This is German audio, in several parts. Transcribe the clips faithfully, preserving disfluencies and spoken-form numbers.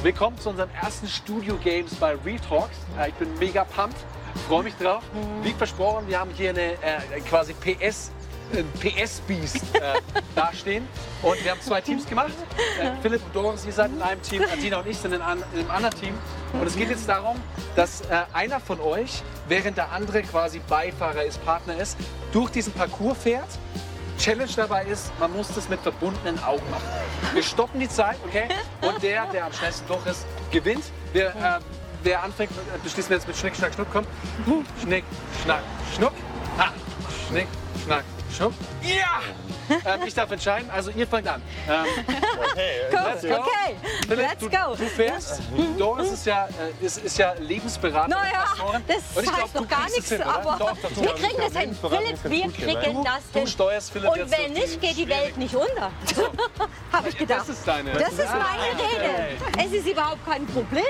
Willkommen zu unseren ersten Studio Games bei Real Talks. Äh, ich bin mega pumped, freue mich drauf. Wie versprochen, wir haben hier eine äh, quasi P S, äh, P S-Beast äh, dastehen. Und wir haben zwei Teams gemacht. Äh, Philipp und Doris, ihr seid in einem Team, Adina und ich sind in, an, in einem anderen Team. Und es geht jetzt darum, dass äh, einer von euch, während der andere quasi Beifahrer ist, Partner ist, durch diesen Parcours fährt. Challenge dabei ist, man muss das mit verbundenen Augen machen. Wir stoppen die Zeit, okay? Und der, der am schnellsten durch ist, gewinnt. Wir, äh, wer anfängt, beschließen wir jetzt mit Schnick, Schnack, Schnuck. Komm. Schnick, Schnack, Schnuck. Ha. Schnick, Schnack, Schnuck. Ja! Ähm, ich darf entscheiden, also ihr fangt an. Ähm, let's go. Okay, Philipp, let's du, go. Du fährst. Doris ist ja, äh, ist, ist ja Lebensberaterin. Naja, Pastorin. das Und ich heißt glaub, doch du gar kriegst es nichts, hin, oder? aber Doch, doch, du. wir kriegen das hin. Philipp, wir kriegen das Du hin. steuerst Philipp Und jetzt wenn durch nicht, die geht die Welt nicht unter. Habe ich gedacht. Das ist deine. Das ist Ah, meine Rede. Es ist überhaupt kein Problem.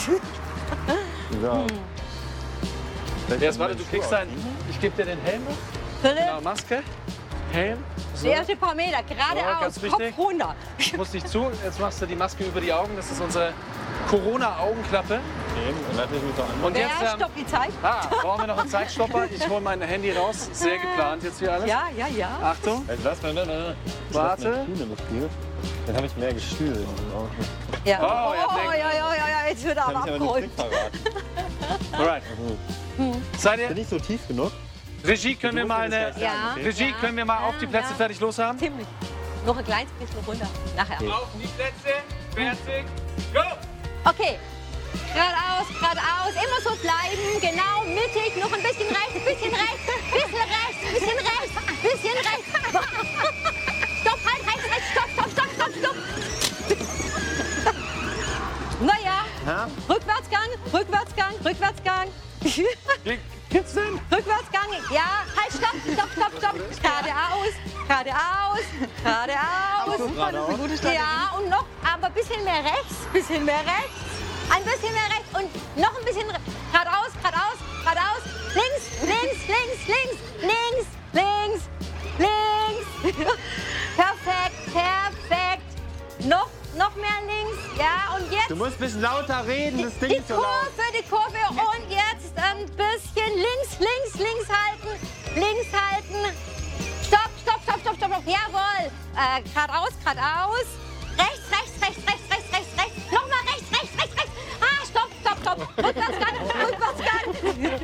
Ja. Jetzt warte, du kriegst einen. Ich gebe dir den Helm. Philipp, Genau, Maske. Helm. So. die erste paar Meter, Ja, geradeaus, ganz Kopf wichtig. runter. Ich muss nicht zu. Jetzt machst du die Maske über die Augen. Das ist unsere Corona-Augenklappe. Und natürlich mich doch an. Und Wer jetzt. Ähm, stoppt die Zeit? ah, brauchen wir noch einen Zeitstopper. Ich hole mein Handy raus. Sehr geplant jetzt hier alles. Ja, ja, ja. Achtung. Also lass mal, ne, Warte. Dann habe ich mehr Gefühl in den Augen. ja. Oh, ja, Oh, denk- ja, ja, ja, ja, jetzt wird er Kann aber ich aber nicht abgeholt. verraten. Alright. Seid Bin ihr? ich so tief genug? Regie, können wir mal eine. Ja. Regie, können wir mal auf die Plätze Ja. fertig los haben? Ziemlich. Noch ein kleines bisschen runter. Nachher. Auf die Plätze, fertig, go! Okay. Geradeaus, geradeaus. Immer so bleiben. Genau, mittig. Noch ein bisschen rechts, ein bisschen rechts, bisschen rechts, bisschen rechts, bisschen rechts. Stopp, halt, rechts, rechts, stopp, stopp, stopp, stopp, stopp. Naja, Ja? Rückwärtsgang, Rückwärtsgang, Rückwärtsgang. Wie geht's denn? Rückwärtsgang, ja, halt, stopp, stopp, stopp, stopp. Geradeaus, geradeaus, geradeaus. Geradeaus? Ja, und noch, aber ein bisschen mehr rechts, bisschen mehr rechts. Ein bisschen mehr rechts und noch ein bisschen re- geradeaus, geradeaus, geradeaus. Links, links, links, links, links, links, links. Perfekt, perfekt. Noch, noch mehr links, ja, und jetzt. Du musst ein bisschen lauter reden, das Ding Die ist so laut. Kurve, die Kurve und jetzt ein bisschen links, links, links halten, links halten. Stopp, stopp, stopp, stopp, stopp, stopp. Jawohl. Äh, geradeaus, geradeaus. Rechts, rechts, rechts, rechts, rechts, rechts, rechts. Nochmal rechts, rechts, rechts, rechts. Ah, stopp, stopp, stopp. Rückwärtsgang, Rückwärtsgang.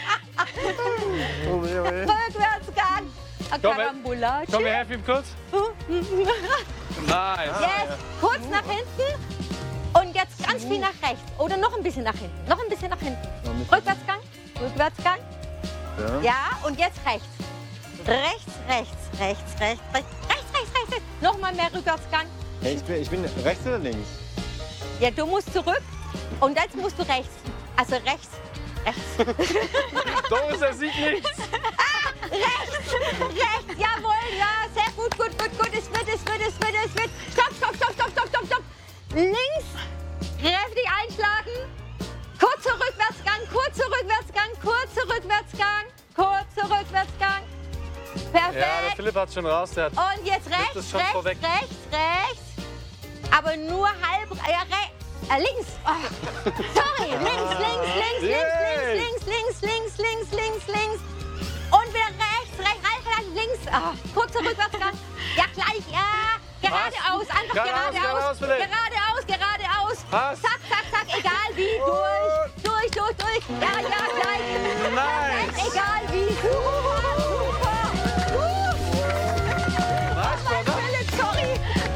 Oh, weh, weh. Rückwärtsgang. Komm, wir- Karambolage. Komm, wir helfen ihm kurz. Nice. Jetzt kurz nach hinten und jetzt ganz viel nach rechts. Oder noch ein bisschen nach hinten. Noch ein bisschen nach hinten. Rückwärtsgang, Rückwärtsgang. Ja. Ja, und jetzt rechts. Rechts, rechts, rechts, rechts, rechts, rechts, rechts, rechts, rechts. Nochmal mehr Rückwärtsgang. Hey, ich, bin, ich bin rechts oder links? Ja, du musst zurück und jetzt musst du rechts. Also rechts, rechts. Doris, er sieht nichts. Rechts, rechts, jawohl, ja, sehr gut, gut, gut, gut. Es wird, es wird, es wird, es wird. Stopp, stopp, stopp, stopp, stopp, stopp, stopp. Links, kräftig einschlagen. Kurzer Rückwärtsgang, kurzer Rückwärtsgang, kurzer Rückwärtsgang, kurzer Rückwärtsgang. Ja, der Perfekt. Philipp hat schon raus. Der hat Und jetzt das rechts, schon rechts, vorweg. rechts, rechts. Aber nur halb, ja, re, äh, links. Oh, sorry, links, links, links, Yay. links, links, links, links, links, links, links. Und wieder rechts, rechts, rechts, rechts, links. Oh, kurzer Rückwärtsgang. Ja, gleich, ja. Geradeaus, einfach Geradeaus, geradeaus, geradeaus. Philipp. Geradeaus, geradeaus. Pass. Zack, zack, zack, egal wie, durch. Durch, durch, durch. Ja, ja, gleich. Nice. Perfekt, egal wie. Super, super. Uh. nice, Mein oder? Philipp, sorry.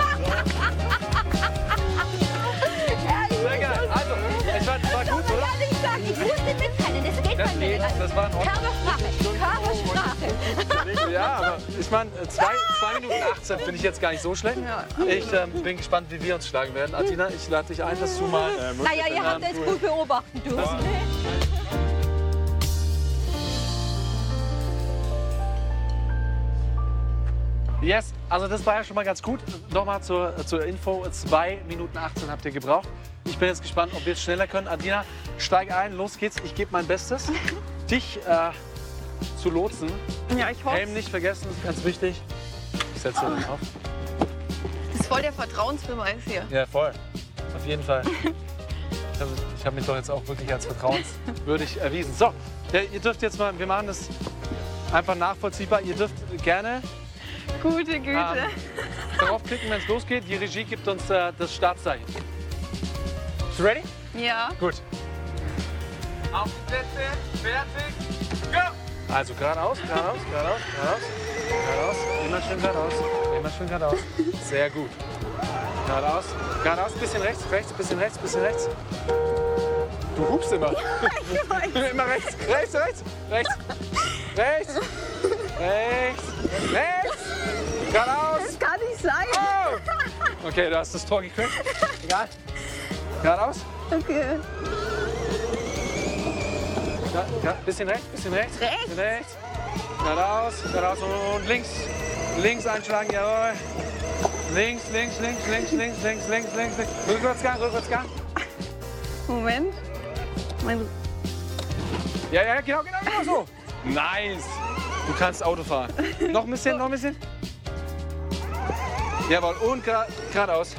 Ja, ich Sehr geil. Also, es war, war gut, muss oder? ehrlich sagen, ich musste mitrennen. Das geht Das bei mir geht, nicht. das war in Ordnung. Körpersprache, Körpersprache. Ja, aber ich meine, zwei, zwei Minuten achtzehn finde ich jetzt gar nicht so schlecht. Ich ähm, bin gespannt, wie wir uns schlagen werden. Adina, ich lade dich ein, dass du mal. Naja, ihr habt es gut beobachten dürfen. Yes, also das war ja schon mal ganz gut. Nochmal zur, zur Info, zwei Minuten achtzehn habt ihr gebraucht. Ich bin jetzt gespannt, ob wir es schneller können. Adina, steig ein, los geht's. Ich gebe mein Bestes, dich äh, zu lotsen. Ja, ich hoffe. Helm nicht vergessen, ganz wichtig. Ich setze den auf. Das ist voll der Vertrauensbeweis hier. Ja, voll. auf jeden Fall. Ich habe hab mich doch jetzt auch wirklich als vertrauenswürdig erwiesen. So, ja, ihr dürft jetzt mal, wir machen das einfach nachvollziehbar. Ihr dürft gerne Gute Güte. ähm, draufklicken, wenn es losgeht. Die Regie gibt uns äh, das Startzeichen. Bist du ready? Ja. Gut. Auf die Plätze, fertig, go! Also geradeaus, geradeaus, geradeaus, geradeaus, geradeaus, immer schön geradeaus, immer schön geradeaus. Sehr gut. Geradeaus, geradeaus, bisschen rechts, rechts, bisschen rechts, bisschen rechts. Du hupst immer. Immer rechts, rechts, rechts, rechts, rechts, rechts, rechts, geradeaus. Das kann nicht sein. Oh. Okay, du hast das Tor gekriegt. Egal. Geradeaus. Okay. Ja, ja, bisschen rechts, bisschen rechts. Rechts? Bisschen rechts. Geradeaus, geradeaus und links. Links einschlagen, jawohl. Links, links, links, links, links, links, links, links, links. Rückwärtsgang, Rückwärtsgang. Moment. Mein Ja, ja, genau, genau, genau so. Nice. Du kannst Auto fahren. Noch ein bisschen, noch ein bisschen. Jawohl, und gra- geradeaus.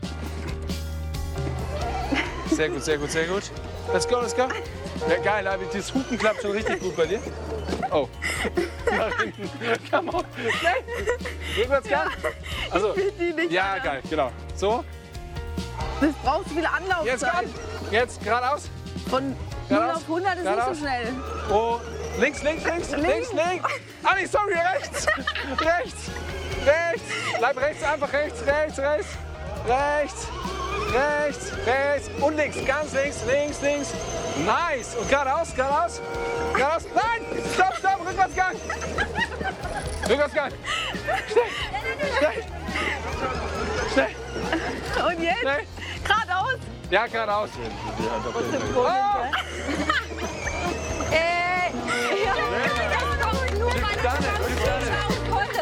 Sehr gut, sehr gut, sehr gut. Let's go, let's go. Ja, geil, aber das Hupen klappt schon richtig gut bei dir. Oh. Nach hinten. Come on. Schnell. Rückwärtsgang. Also, die nicht ja, alle. geil, genau. So, Das braucht so viel jetzt Anlaufzeit. komm. Jetzt geradeaus. Von null Geradeaus. auf hundert ist Geradeaus. nicht so schnell. Oh, links, links, links, links, links. Ah, nee, sorry, rechts. Rechts. Rechts. Bleib rechts, einfach rechts, rechts, rechts. Rechts. Rechts, rechts und links. Ganz links, links, links. Nice. Und geradeaus, geradeaus. Geradeaus. Nein! Stopp, stopp, Rückwärtsgang. Rückwärtsgang. Schnell. Schnell. Schnell. Und jetzt? Schnell. Geradeaus. Ja, geradeaus. Oh. Äh, ja, das kommt nur, weil ich Dane, das schauen konnte.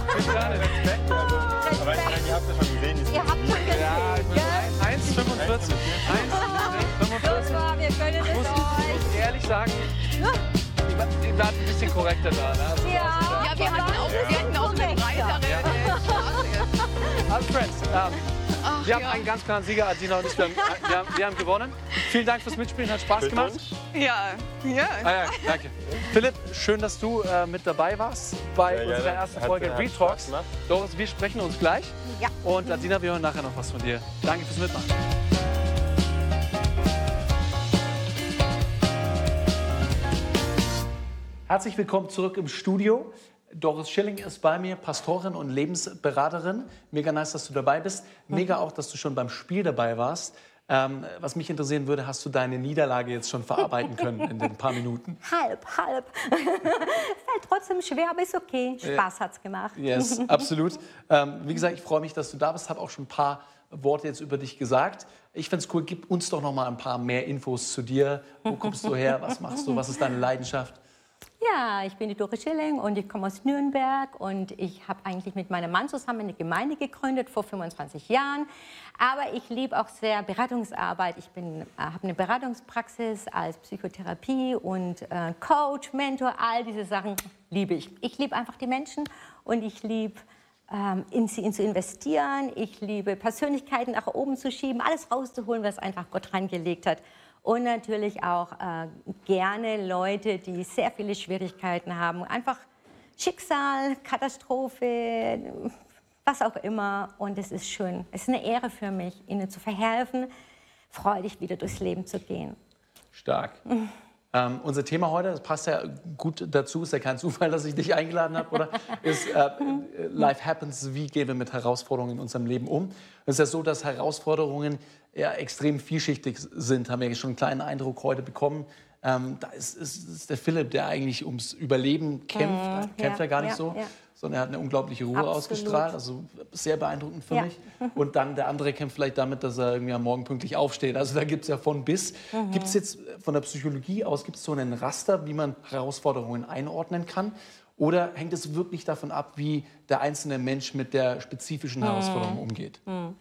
Aber ich meine, ihr habt ja schon gesehen, die Ihr habt schon gesehen. Ja, ich bin eins Komma fünfundvierzig. eins Komma fünfundvierzig. Super, wir können es muss, euch. muss ehrlich sagen, ihr wart, ihr wart ein bisschen korrekter da. Ne? Also, Ja, Ja, wir hatten auch, wir hatten auch eine breiteren Straße jetzt. Also Friends, ähm, Ach, wir haben ja. einen ganz klaren Sieger, Adina und ich. Wir haben, wir haben, wir haben gewonnen. Vielen Dank fürs Mitspielen, hat Spaß gemacht. Ja, ja. Ah, ja, danke. Philipp, schön, dass du äh, mit dabei warst bei Sehr unserer gerne. ersten Hat- Folge hat Retalks. Spaß gemacht. Doris, wir sprechen uns gleich. Ja. Und Adina, wir hören nachher noch was von dir. Danke fürs Mitmachen. Herzlich willkommen zurück im Studio. Doris Schilling ist bei mir, Pastorin und Lebensberaterin. Mega nice, dass du dabei bist. Mega auch, dass du schon beim Spiel dabei warst. Ähm, was mich interessieren würde, hast du deine Niederlage jetzt schon verarbeiten können in den paar Minuten? Halb, halb. Fällt trotzdem schwer, aber ist okay. Spaß hat's gemacht. Yes, absolut. Ähm, wie gesagt, ich freue mich, dass du da bist. Habe auch schon ein paar Worte jetzt über dich gesagt. Ich finde es cool, gib uns doch noch mal ein paar mehr Infos zu dir. Wo kommst du her? Was machst du? Was ist deine Leidenschaft? Ja, ich bin die Doris Schilling und ich komme aus Nürnberg und ich habe eigentlich mit meinem Mann zusammen eine Gemeinde gegründet vor fünfundzwanzig Jahren. Aber ich liebe auch sehr Beratungsarbeit. Ich bin, äh, habe eine Beratungspraxis als Psychotherapie und äh, Coach, Mentor, all diese Sachen liebe ich. Ich liebe einfach die Menschen und ich liebe ähm, in sie in zu investieren. Ich liebe Persönlichkeiten nach oben zu schieben, alles rauszuholen, was einfach Gott reingelegt hat. Und natürlich auch äh, gerne Leute, die sehr viele Schwierigkeiten haben. Einfach Schicksal, Katastrophe, was auch immer. Und es ist schön. Es ist eine Ehre für mich, ihnen zu verhelfen, freudig wieder durchs Leben zu gehen. Stark. Ähm, unser Thema heute, das passt ja gut dazu, ist ja kein Zufall, dass ich dich eingeladen habe, oder? Ist äh, Life Happens, wie gehen wir mit Herausforderungen in unserem Leben um? Es ist ja so, dass Herausforderungen ja extrem vielschichtig sind, haben wir schon einen kleinen Eindruck heute bekommen. Ähm, da ist, ist, ist der Philipp, der eigentlich ums Überleben kämpft, Mhm, kämpft ja, er gar nicht ja, so, ja. sondern er hat eine unglaubliche Ruhe Absolut. ausgestrahlt, also sehr beeindruckend für Ja. mich. Und dann der andere kämpft vielleicht damit, dass er irgendwie am Morgen pünktlich aufsteht. Also da gibt es ja von bis. Mhm. Gibt es jetzt von der Psychologie aus, gibt es so einen Raster, wie man Herausforderungen einordnen kann? Oder hängt es wirklich davon ab, wie der einzelne Mensch mit der spezifischen Mhm. Herausforderung umgeht?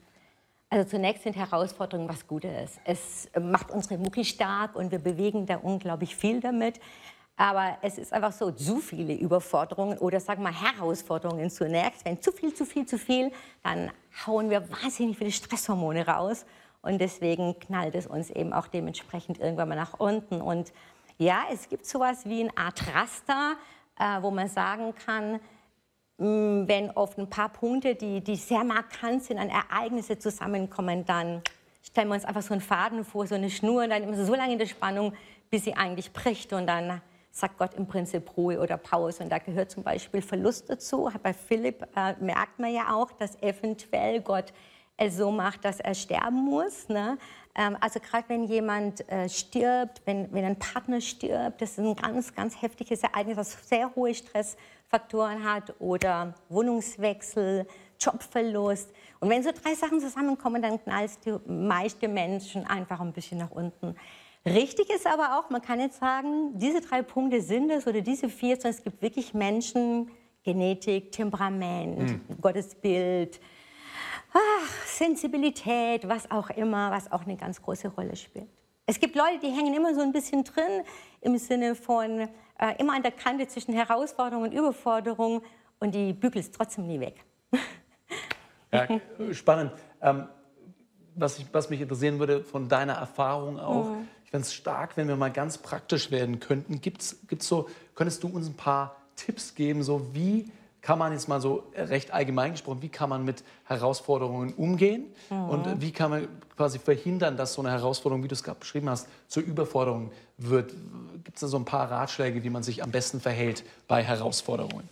Also zunächst sind Herausforderungen was Gutes. Es macht unsere Mucki stark und wir bewegen da unglaublich viel damit. Aber es ist einfach so, zu viele Überforderungen oder sagen wir mal Herausforderungen zunächst. Wenn zu viel, zu viel, zu viel, dann hauen wir wahnsinnig viele Stresshormone raus. Und deswegen knallt es uns eben auch dementsprechend irgendwann mal nach unten. Und ja, es gibt sowas wie eine Art Raster, äh, wo man sagen kann, mh, wenn auf ein paar Punkte, die, die sehr markant sind, an Ereignisse zusammenkommen, dann stellen wir uns einfach so einen Faden vor, so eine Schnur, und dann immer so lange in der Spannung, bis sie eigentlich bricht. Und dann sagt Gott im Prinzip Ruhe oder Pause. Und da gehört zum Beispiel Verlust dazu. Bei Philipp äh, merkt man ja auch, dass eventuell Gott es so macht, dass er sterben muss. Ne? Ähm, also gerade wenn jemand äh, stirbt, wenn, wenn ein Partner stirbt, das ist ein ganz, ganz heftiges Ereignis, das sehr hohe Stressfaktoren hat, oder Wohnungswechsel, Jobverlust. Und wenn so drei Sachen zusammenkommen, dann knallt die meisten Menschen einfach ein bisschen nach unten. Richtig ist aber auch, man kann jetzt sagen, diese drei Punkte sind es oder diese vier, sondern es gibt wirklich Menschen, Genetik, Temperament, mhm. Gottesbild, ach, Sensibilität, was auch immer, was auch eine ganz große Rolle spielt. Es gibt Leute, die hängen immer so ein bisschen drin, im Sinne von äh, immer an der Kante zwischen Herausforderung und Überforderung, und die bügeln es trotzdem nie weg. Ja, spannend. Ähm, was, ich, was mich interessieren würde von deiner Erfahrung auch, mhm. ich fände es stark, wenn wir mal ganz praktisch werden könnten. Gibt's, gibt's so, könntest du uns ein paar Tipps geben, so wie kann man jetzt mal so recht allgemein gesprochen, wie kann man mit Herausforderungen umgehen mhm. und wie kann man quasi verhindern, dass so eine Herausforderung, wie du es gerade beschrieben hast, zur Überforderung wird? Gibt es da so ein paar Ratschläge, wie man sich am besten verhält bei Herausforderungen?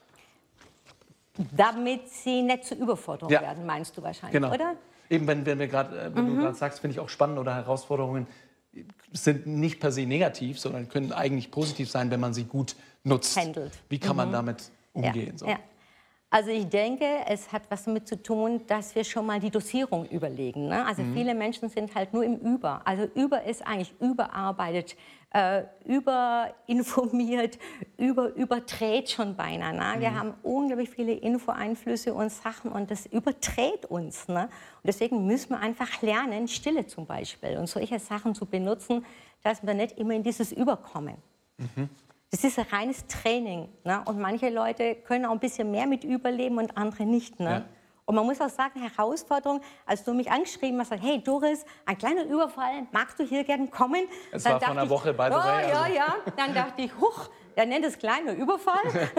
Damit sie nicht zur Überforderung ja. werden, meinst du wahrscheinlich, genau. oder? Eben, wenn, wenn, wir grad, wenn mhm. du gerade sagst, finde ich auch spannend, oder Herausforderungen sind nicht per se negativ, sondern können eigentlich positiv sein, wenn man sie gut nutzt. Handelt. Wie kann man mhm. damit umgehen? Ja, so? ja. Also ich denke, es hat was damit zu tun, dass wir schon mal die Dosierung überlegen. Ne? Also mhm. viele Menschen sind halt nur im Über. Also Über ist eigentlich überarbeitet, äh, überinformiert, über, überdreht schon beinahe. Ne? Wir mhm. haben unglaublich viele Infoeinflüsse und Sachen, und das überdreht uns. Ne? Und deswegen müssen wir einfach lernen, Stille zum Beispiel und solche Sachen zu benutzen, dass wir nicht immer in dieses Überkommen. Mhm. Das ist ein reines Training. Ne? Und manche Leute können auch ein bisschen mehr mit überleben und andere nicht. Ne? Ja. Und man muss auch sagen, Herausforderung, als du mich angeschrieben hast, hey Doris, ein kleiner Überfall, magst du hier gerne kommen? Es dann war vor einer Woche, by the way. Oh, ja, also. ja. Dann dachte ich, huch, der nennt es kleiner Überfall.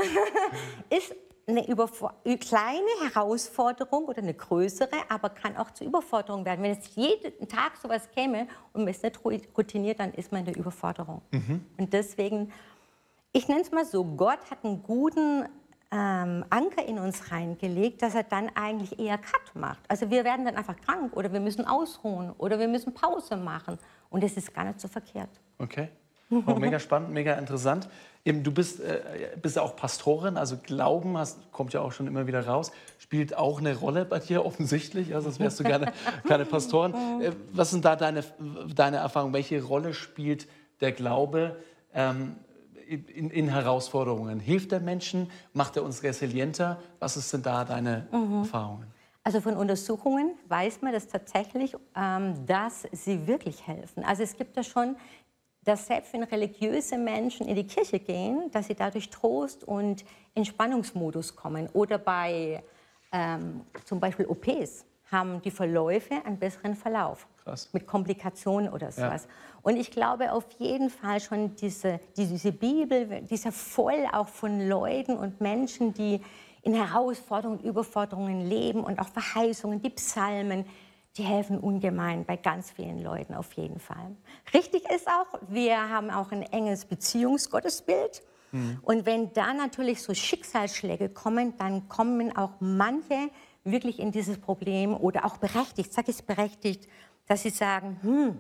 Ist eine Überfor- kleine Herausforderung oder eine größere, aber kann auch zur Überforderung werden. Wenn es jeden Tag sowas käme und man ist nicht routiniert, dann ist man in der Überforderung. Mhm. Und deswegen... Ich nenne es mal so, Gott hat einen guten ähm, Anker in uns reingelegt, dass er dann eigentlich eher Cut macht. Also wir werden dann einfach krank oder wir müssen ausruhen oder wir müssen Pause machen. Und das ist gar nicht so verkehrt. Okay, oh, mega spannend, mega interessant. Eben, du bist, äh, bist ja auch Pastorin, also Glauben, hast, kommt ja auch schon immer wieder raus, spielt auch eine Rolle bei dir offensichtlich, also sonst wärst du gerne keine Pastorin. Äh, was sind da deine, deine Erfahrungen? Welche Rolle spielt der Glaube ähm, In, in Herausforderungen? Hilft der Menschen? Macht er uns resilienter? Was sind da deine mhm. Erfahrungen? Also von Untersuchungen weiß man das tatsächlich, ähm, dass sie wirklich helfen. Also es gibt ja schon, dass selbst wenn religiöse Menschen in die Kirche gehen, dass sie dadurch Trost und Entspannungsmodus kommen. Oder bei ähm, zum Beispiel O Ps haben die Verläufe einen besseren Verlauf. Krass. Mit Komplikationen oder sowas. Ja. Und ich glaube auf jeden Fall schon, diese, diese Bibel, die ist ja voll auch von Leuten und Menschen, die in Herausforderungen, Überforderungen leben, und auch Verheißungen, die Psalmen, die helfen ungemein bei ganz vielen Leuten auf jeden Fall. Richtig ist auch, wir haben auch ein enges Beziehungsgottesbild. Mhm. Und wenn da natürlich so Schicksalsschläge kommen, dann kommen auch manche wirklich in dieses Problem, oder auch berechtigt, sag ich es berechtigt, dass sie sagen, hm,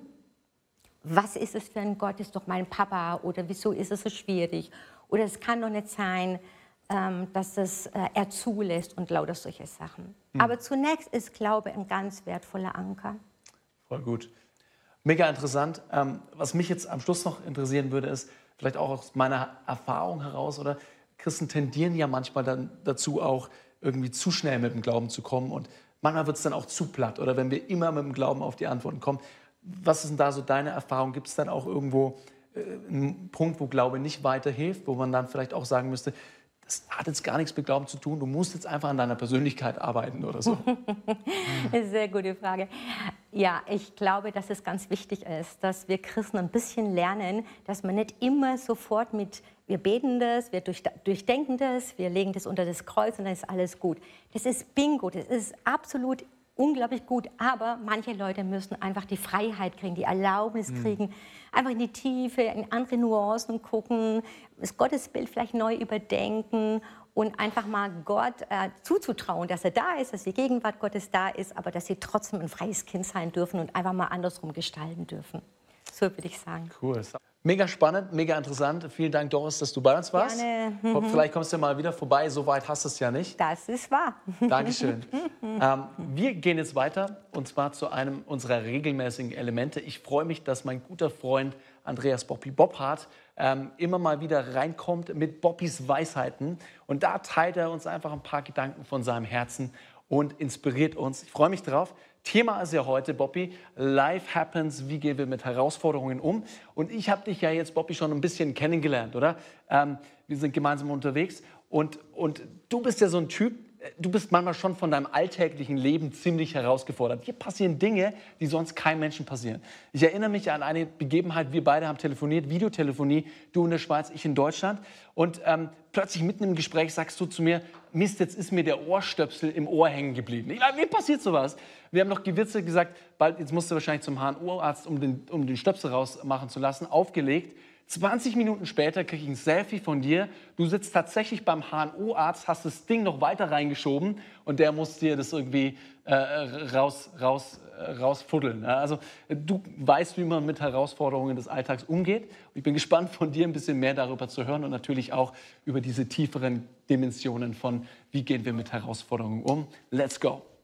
was ist es für ein Gott, ist doch mein Papa, oder wieso ist es so schwierig, oder es kann doch nicht sein, ähm, dass es, äh, er zulässt, und lauter solche Sachen. Hm. Aber zunächst ist Glaube ein ganz wertvoller Anker. Voll gut. Mega interessant. Ähm, was mich jetzt am Schluss noch interessieren würde, ist, vielleicht auch aus meiner Erfahrung heraus, oder Christen tendieren ja manchmal dann dazu auch, irgendwie zu schnell mit dem Glauben zu kommen, und manchmal wird es dann auch zu platt, oder wenn wir immer mit dem Glauben auf die Antworten kommen. Was ist denn da so deine Erfahrung? Gibt es dann auch irgendwo äh, einen Punkt, wo Glaube nicht weiterhilft, wo man dann vielleicht auch sagen müsste, das hat jetzt gar nichts mit Glauben zu tun, du musst jetzt einfach an deiner Persönlichkeit arbeiten oder so? Das ist eine sehr gute Frage. Ja, ich glaube, dass es ganz wichtig ist, dass wir Christen ein bisschen lernen, dass man nicht immer sofort mit, wir beten das, wir durch, durchdenken das, wir legen das unter das Kreuz und dann ist alles gut. Das ist Bingo, das ist absolut unglaublich gut, aber manche Leute müssen einfach die Freiheit kriegen, die Erlaubnis kriegen, einfach in die Tiefe, in andere Nuancen gucken, das Gottesbild vielleicht neu überdenken und einfach mal Gott äh, zuzutrauen, dass er da ist, dass die Gegenwart Gottes da ist, aber dass sie trotzdem ein freies Kind sein dürfen und einfach mal andersrum gestalten dürfen. So würde ich sagen. Cool. Mega spannend, mega interessant. Vielen Dank, Doris, dass du bei uns warst. Gerne. Mhm. Vielleicht kommst du mal wieder vorbei, so weit hast du es ja nicht. Das ist wahr. Dankeschön. ähm, wir gehen jetzt weiter, und zwar zu einem unserer regelmäßigen Elemente. Ich freue mich, dass mein guter Freund Andreas Bobby Boppard ähm, immer mal wieder reinkommt mit Bobbys Weisheiten. Und da teilt er uns einfach ein paar Gedanken von seinem Herzen und inspiriert uns. Ich freue mich drauf. Thema ist ja heute, Bobby, Life Happens, wie gehen wir mit Herausforderungen um? Und ich habe dich ja jetzt, Bobby, schon ein bisschen kennengelernt, oder? Ähm, wir sind gemeinsam unterwegs und, und du bist ja so ein Typ, du bist manchmal schon von deinem alltäglichen Leben ziemlich herausgefordert. Hier passieren Dinge, die sonst keinem Menschen passieren. Ich erinnere mich an eine Begebenheit, wir beide haben telefoniert, Videotelefonie, du in der Schweiz, ich in Deutschland. Und ähm, plötzlich mitten im Gespräch sagst du zu mir, Mist, jetzt ist mir der Ohrstöpsel im Ohr hängen geblieben. Ich, wie passiert sowas? Wir haben noch gewitzt gesagt, bald, jetzt musst du wahrscheinlich zum H N O-Arzt, um den, um den Stöpsel rausmachen zu lassen, aufgelegt. zwanzig Minuten später kriege ich ein Selfie von dir. Du sitzt tatsächlich beim H N O-Arzt, hast das Ding noch weiter reingeschoben und der muss dir das irgendwie äh, raus, raus, äh, rausfuddeln. Ja, also du weißt, wie man mit Herausforderungen des Alltags umgeht. Ich bin gespannt, von dir ein bisschen mehr darüber zu hören und natürlich auch über diese tieferen Dimensionen von, wie gehen wir mit Herausforderungen um. Let's go!